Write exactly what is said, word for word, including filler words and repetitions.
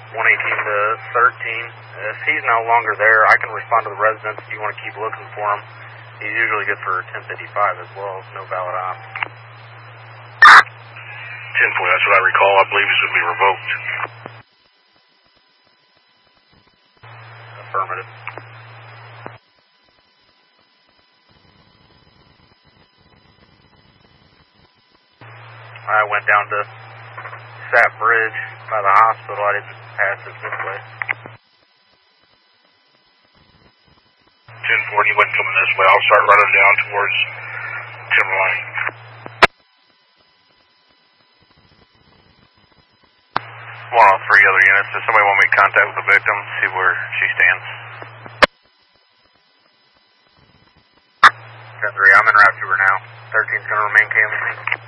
one eighteen to thirteen. If he's no longer there, I can respond to the residents if you want to keep looking for him. He's usually good for ten fifty-five as well, no valid op. ten forty, that's what I recall. I believe he's going to be revoked. Affirmative. I went down to Sat Bridge by the hospital. I didn't pass it this way. ten forty, he wasn't coming this way. I'll start running down towards Timberline. One all three other units. Does somebody want to make contact with the victim, see where she stands? ten three, I'm en route to her now. thirteen's going to remain canvassing.